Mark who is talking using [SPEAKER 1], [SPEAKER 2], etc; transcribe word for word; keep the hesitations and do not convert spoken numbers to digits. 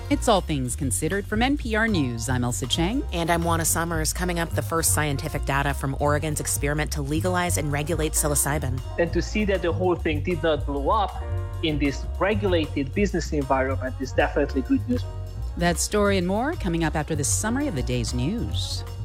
[SPEAKER 1] It's All Things Considered from N P R News. I'm Elsa Chang.
[SPEAKER 2] And I'm Juana Summers. Coming up, the first scientific data from Oregon's experiment to legalize and regulate psilocybin.
[SPEAKER 3] And to see that the whole thing did not blow up in this regulated business environment is definitely good news.
[SPEAKER 1] That story and more coming up after this summary of the day's news.